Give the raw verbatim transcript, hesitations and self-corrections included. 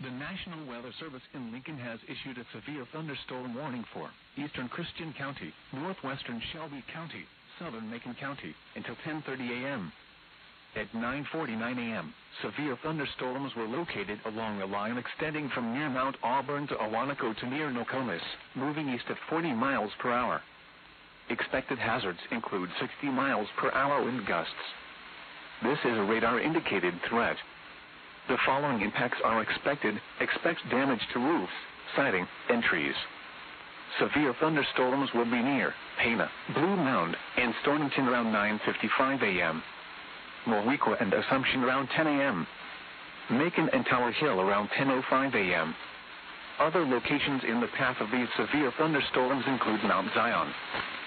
The National Weather Service in Lincoln has issued a severe thunderstorm warning for eastern Christian County, northwestern Shelby County, southern Macon County, until ten thirty a.m. At nine forty-nine a.m., severe thunderstorms were located along the line extending from near Mount Auburn to Awanaco to near Nokomis, moving east at forty miles per hour. Expected hazards include sixty miles per hour wind gusts. This is a radar-indicated threat. The following impacts are expected. Expect damage to roofs, siding, and trees. Severe thunderstorms will be near Pana, Blue Mound, and Stormington around nine fifty-five a.m. Moweaqua and Assumption around ten a.m. Macon and Tower Hill around ten oh five a.m. Other locations in the path of these severe thunderstorms include Mount Zion,